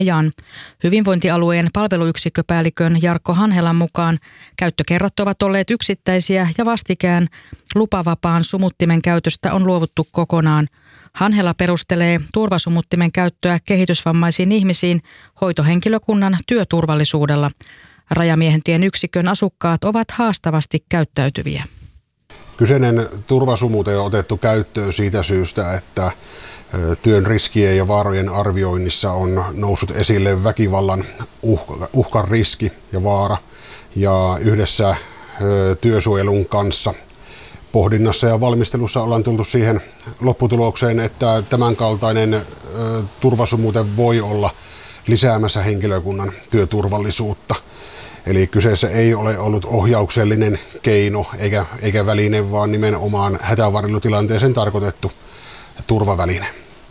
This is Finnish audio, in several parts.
Jan. Hyvinvointialueen palveluyksikköpäällikön Jarkko Hanhelan mukaan käyttökerrat ovat olleet yksittäisiä ja vastikään lupavapaan sumuttimen käytöstä on luovuttu kokonaan. Hanhela perustelee turvasumuttimen käyttöä kehitysvammaisiin ihmisiin hoitohenkilökunnan työturvallisuudella. Rajamiehentien yksikön asukkaat ovat haastavasti käyttäytyviä. Kyseinen turvasumute on otettu käyttöön siitä syystä, että työn riskien ja vaarojen arvioinnissa on noussut esille väkivallan uhkan riski ja vaara. Ja yhdessä työsuojelun kanssa pohdinnassa ja valmistelussa ollaan tultu siihen lopputulokseen, että tämänkaltainen turvasumute voi olla lisäämässä henkilökunnan työturvallisuutta. Eli kyseessä ei ole ollut ohjauksellinen keino eikä väline, vaan nimenomaan hätävarjelutilanteeseen tarkoitettu turvaväline.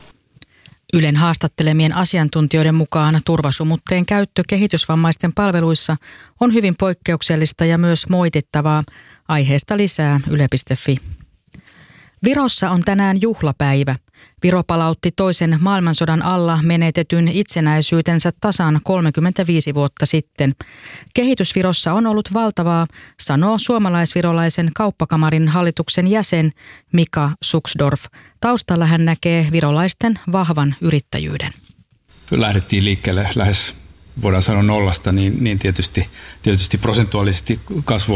Ylen haastattelemien asiantuntijoiden mukaan turvasumutteen käyttö kehitysvammaisten palveluissa on hyvin poikkeuksellista ja myös moitittavaa. Aiheesta lisää yle.fi. Virossa on tänään juhlapäivä. Viro palautti toisen maailmansodan alla menetetyn itsenäisyytensä tasan 35 vuota sitten. Kehitys Virossa on ollut valtavaa, sanoo suomalaisvirolaisen kauppakamarin hallituksen jäsen Mika Suksdorf. Taustalla hän näkee virolaisten vahvan yrittäjyyden. Lähdettiin liikkeelle lähes, voidaan sanoa nollasta, niin tietysti prosentuaalisesti kasvu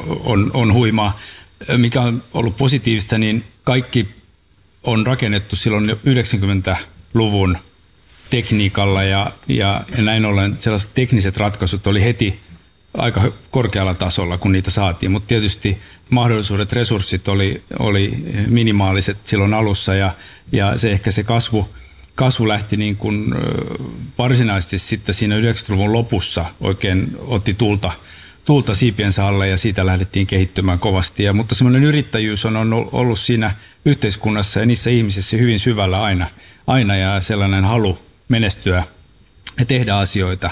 on huimaa. Mikä on ollut positiivista, niin kaikki on rakennettu silloin 90-luvun tekniikalla ja näin ollen sellaiset tekniset ratkaisut oli heti aika korkealla tasolla, kun niitä saatiin, mutta tietysti mahdollisuudet, resurssit oli minimaaliset silloin alussa ja se kasvu lähti niin kuin varsinaisesti sitten siinä 90-luvun lopussa oikein otti tuulta siipiensä alle ja siitä lähdettiin kehittymään kovasti. Mutta semmoinen yrittäjyys on ollut siinä yhteiskunnassa ja niissä ihmisissä hyvin syvällä aina ja sellainen halu menestyä ja tehdä asioita.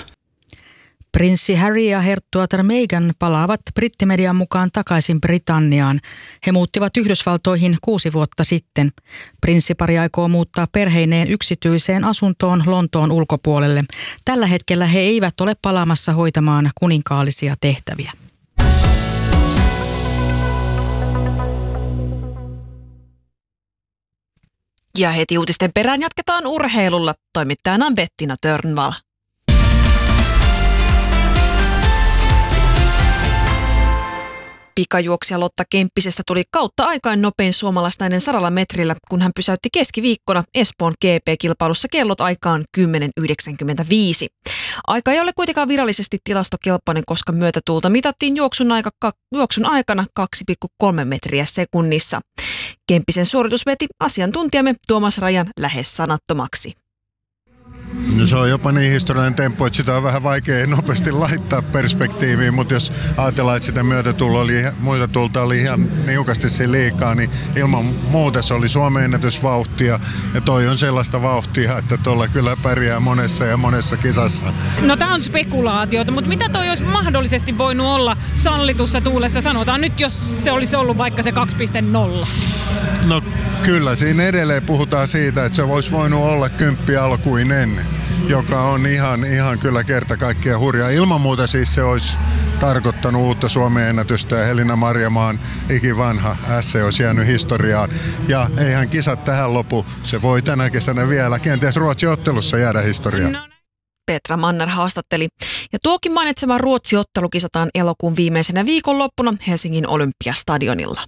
Prinssi Harry ja herttuatar Meghan palaavat brittimedian mukaan takaisin Britanniaan. He muuttivat Yhdysvaltoihin 6 vuotta sitten. Prinssipari aikoo muuttaa perheineen yksityiseen asuntoon Lontoon ulkopuolelle. Tällä hetkellä he eivät ole palaamassa hoitamaan kuninkaallisia tehtäviä. Ja heti uutisten perään jatketaan urheilulla. Toimittajana on Bettina Törnvall. Pikajuoksija Lotta Kemppisestä tuli kautta aikain nopein suomalaisnainen 100 metrillä, kun hän pysäytti keskiviikkona Espoon GP-kilpailussa kellot aikaan 10.95. Aika ei ole kuitenkaan virallisesti tilastokelpoinen, koska myötätuulta mitattiin juoksun aikana 2,3 metriä sekunnissa. Kemppisen suoritus veti asiantuntijamme Tuomas Rajan lähes sanattomaksi. No se on jopa niin historiallinen temppu, että sitä on vähän vaikea nopeasti laittaa perspektiiviin, mutta jos ajatellaan, että sitä myötätuulta oli ihan niukasti siinä liikaa, niin ilman muuta se oli Suomen ennätysvauhtia ja toi on sellaista vauhtia, että tuolla kyllä pärjää monessa ja monessa kisassa. No tää on spekulaatiota, mutta mitä toi olisi mahdollisesti voinut olla sallitussa tuulessa? Sanotaan nyt, jos se olisi ollut vaikka se 2.0. No kyllä, siinä edelleen puhutaan siitä, että se olisi voinut olla 10 alkuinen, joka on ihan kyllä kerta kaikkiaan hurjaa. Ilman muuta siis se olisi tarkoittanut uutta Suomen ennätystä ja Helena Marjamaan ikivanha S olisi jäänyt historiaan. Ja eihän kisat tähän lopu, se voi tänä kesänä vielä kenties Ruotsi-ottelussa jäädä historiaan. Petra Manner haastatteli. Ja tuokin mainitsema Ruotsi-ottelu kisataan elokuun viimeisenä viikonloppuna Helsingin Olympiastadionilla.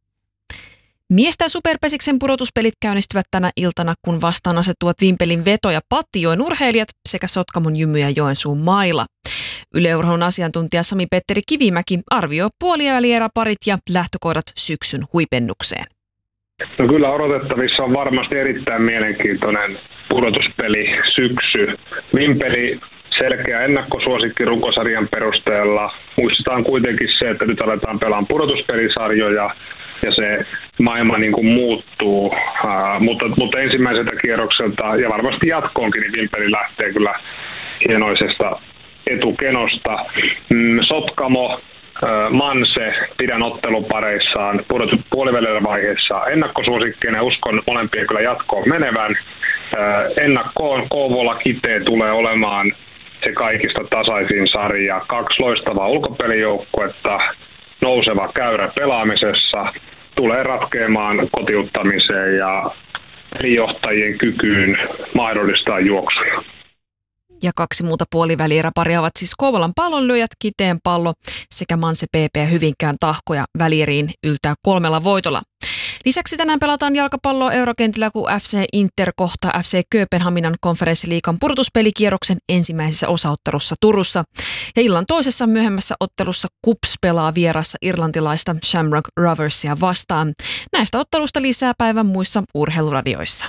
Miesten superpesiksen pudotuspelit käynnistyvät tänä iltana, kun vastaan asettuvat Vimpelin Veto ja Pattijoen urheilijat sekä Sotkamon Jymy ja Joensuun Maila. Yle Urheilun asiantuntija Sami-Petteri Kivimäki arvioi puolivälieräparit ja lähtökohdat syksyn huipennukseen. No kyllä odotettavissa on varmasti erittäin mielenkiintoinen pudotuspeli syksy. Vimpeli selkeä ennakkosuosikki runkosarjan perusteella. Muistetaan kuitenkin se, että nyt aletaan pelaamaan pudotuspelisarjoja ja se maailma niin kuin muuttuu, mutta ensimmäiseltä kierrokselta ja varmasti jatkoonkin, niin Vimpeli lähtee kyllä hienoisesta etukenosta. Sotkamo Manse pidän ottelupareissaan puolivälierä vaiheessa ennakkosuosikkeen ja uskon molempien kyllä jatkoon menevän. Ennakkoon Kouvola Kitee tulee olemaan se kaikista tasaisin sarja. 2 loistavaa ulkopelijoukkuetta, nouseva käyrä pelaamisessa, tulee ratkeamaan kotiuttamiseen ja pelijohtajien kykyyn mahdollistaa juoksuja. Ja 2 muuta puolivälieräparia ovat siis Kouvolan Pallonlyöjät, Kiteen Pallo sekä Manse PP ja Hyvinkään Tahkoja. Välieriin yltää 3 voitolla. Lisäksi tänään pelataan jalkapalloa eurokentillä, kun FC Inter kohtaa FC Kööpenhaminan konferenssiliigan pudotuspelikierroksen ensimmäisessä osaottelussa Turussa. Ja illan toisessa myöhemmässä ottelussa KuPS pelaa vierassa irlantilaista Shamrock Roversia vastaan. Näistä ottelusta lisää päivän muissa urheiluradioissa.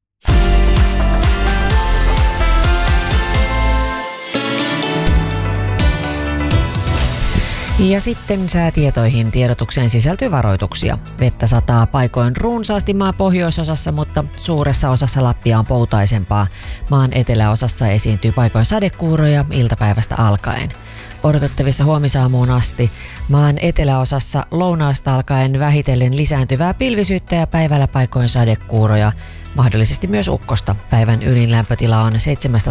Ja sitten säätietoihin. Tiedotukseen sisältyy varoituksia. Vettä sataa paikoin runsaasti maan pohjoisosassa, mutta suuressa osassa Lappia on poutaisempaa. Maan eteläosassa esiintyy paikoin sadekuuroja iltapäivästä alkaen. Odotettavissa huomisaamuun asti maan eteläosassa lounaasta alkaen vähitellen lisääntyvää pilvisyyttä ja päivällä paikoin sadekuuroja. Mahdollisesti myös ukkosta. Päivän ylin lämpötila on 17-21,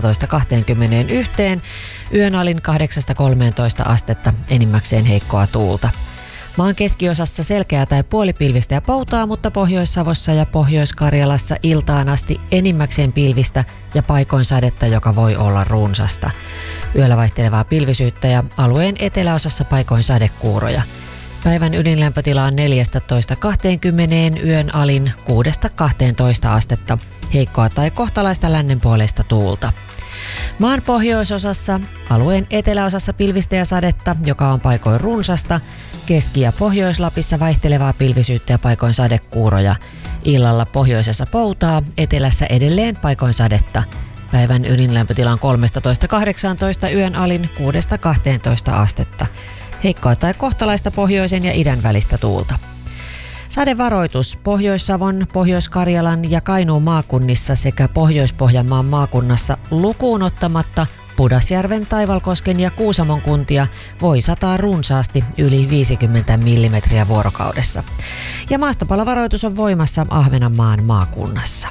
yön alin 8-13 astetta, enimmäkseen heikkoa tuulta. Maan keskiosassa selkeää tai puolipilvistä ja poutaa, mutta Pohjois-Savossa ja Pohjois-Karjalassa iltaan asti enimmäkseen pilvistä ja paikoin sadetta, joka voi olla runsasta. Yöllä vaihtelevaa pilvisyyttä ja alueen eteläosassa paikoin sadekuuroja. Päivän ydinlämpötila on 14-20, yön alin 6-12 astetta, heikkoa tai kohtalaista lännenpuoleista tuulta. Maan pohjoisosassa, alueen eteläosassa pilvistä ja sadetta, joka on paikoin runsasta, Keski- ja Pohjois-Lapissa vaihtelevaa pilvisyyttä ja paikoin sadekuuroja. Illalla pohjoisessa poutaa, etelässä edelleen paikoin sadetta. Päivän ydinlämpötila on 13-18, yön alin 6-12 astetta. Heikkoa tai kohtalaista pohjoisen ja idän välistä tuulta. Sadevaroitus Pohjois-Savon, Pohjois-Karjalan ja Kainuun maakunnissa sekä Pohjois-Pohjanmaan maakunnassa lukuun ottamatta Pudasjärven, Taivalkosken ja Kuusamon kuntia voi sataa runsaasti yli 50 millimetriä vuorokaudessa. Ja maastopalovaroitus on voimassa Ahvenanmaan maakunnassa.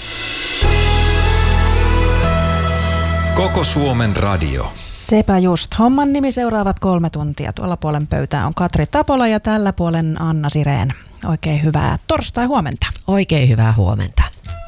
Koko Suomen radio. Sepä just. Homman nimi seuraavat 3 tuntia. Tuolla puolen pöytää on Katri Tapola ja tällä puolen Anna Sireen. Oikein hyvää torstai-huomenta. Oikein hyvää huomenta.